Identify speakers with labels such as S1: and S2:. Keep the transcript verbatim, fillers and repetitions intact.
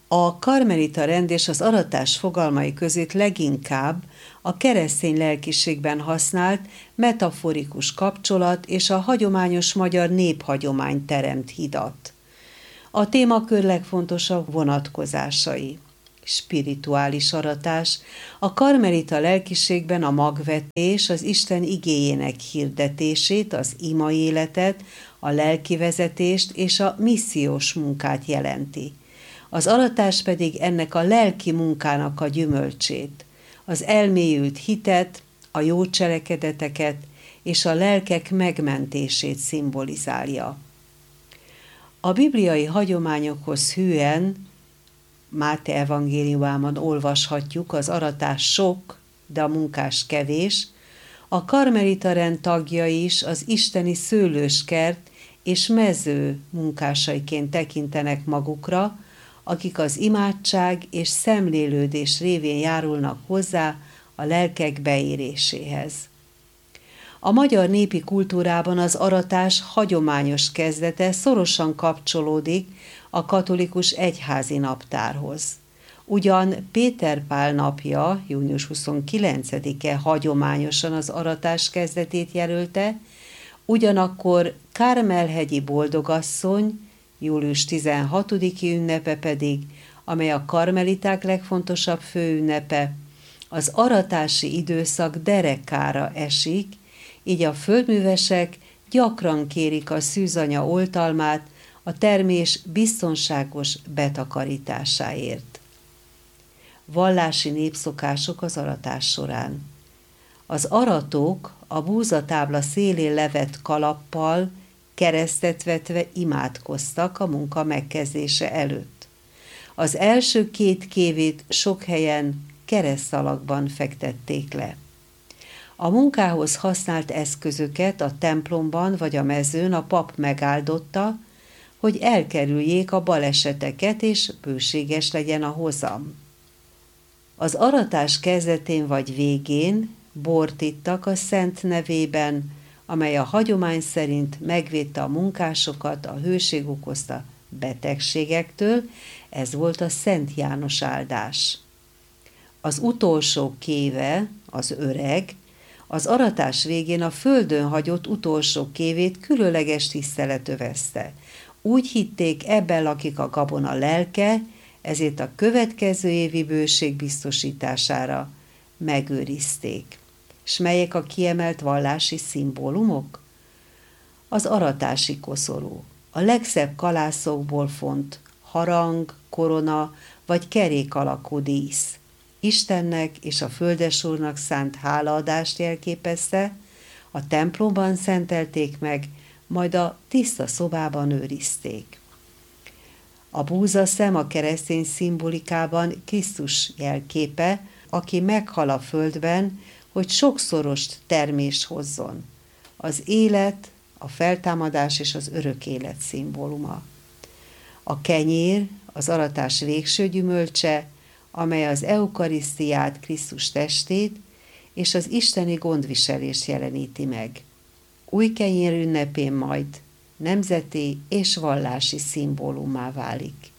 S1: A karmelita rend és az aratás fogalmai között leginkább a keresztény lelkiségben használt metaforikus kapcsolat és a hagyományos magyar néphagyomány teremt hidat. A témakör legfontosabb vonatkozásai. Spirituális aratás. A karmelita lelkiségben a magvetés, az Isten igéjének hirdetését, az ima életet, a lelkivezetést és a missziós munkát jelenti. Az aratás pedig ennek a lelki munkának a gyümölcsét, az elmélyült hitet, a jó cselekedeteket és a lelkek megmentését szimbolizálja. A bibliai hagyományokhoz hűen Máté evangéliumában olvashatjuk: az aratás sok, de a munkás kevés. A karmelita rend tagjai is az isteni szőlőskert és mező munkásaiként tekintenek magukra, akik az imádság és szemlélődés révén járulnak hozzá a lelkek beéréséhez. A magyar népi kultúrában az aratás hagyományos kezdete szorosan kapcsolódik a katolikus egyházi naptárhoz. Ugyan Péter Pál napja, június huszonkilencedike hagyományosan az aratás kezdetét jelölte, ugyanakkor Kármelhegyi boldogasszony, július tizenhatodiki ünnepe pedig, amely a karmeliták legfontosabb főünnepe, az aratási időszak derekára esik, így a földművesek gyakran kérik a szűzanya oltalmát a termés biztonságos betakarításáért. Vallási népszokások az aratás során. Az aratók a búzatábla szélén levett kalappal keresztet vetve imádkoztak a munka megkezdése előtt. Az első két kévét sok helyen keresztalakban fektették le. A munkához használt eszközöket a templomban vagy a mezőn a pap megáldotta, hogy elkerüljék a baleseteket és bőséges legyen a hozam. Az aratás kezdetén vagy végén bort ittak a szent nevében, amely a hagyomány szerint megvédte a munkásokat a hőség okozta betegségektől, ez volt a Szent János áldás. Az utolsó kéve, az öreg, az aratás végén a földön hagyott utolsó kévét különleges tisztelet övezte. Úgy hitték, ebben lakik a gabona lelke, ezért a következő évi bőség biztosítására megőrizték. S melyek a kiemelt vallási szimbólumok? Az aratási koszorú, a legszebb kalászokból font harang, korona vagy kerék alakú dísz. Istennek és a földesúrnak szánt hálaadást jelképezte, a templomban szentelték meg, majd a tiszta szobában őrizték. A búzaszem a keresztény szimbolikában Krisztus jelképe, aki meghal a földben, hogy sokszoros termést hozzon. Az élet, a feltámadás és az örök élet szimbóluma. A kenyér, az aratás végső gyümölcse, amely az eukarisztiát, Krisztus testét és az isteni gondviselést jeleníti meg. Új kenyér ünnepén majd nemzeti és vallási szimbólummá válik.